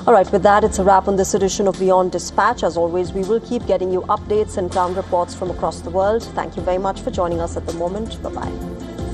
All right, with that, it's a wrap on this edition of Beyond Dispatch. As always, we will keep getting you updates and ground reports from across the world. Thank you very much for joining us at the moment. Bye-bye.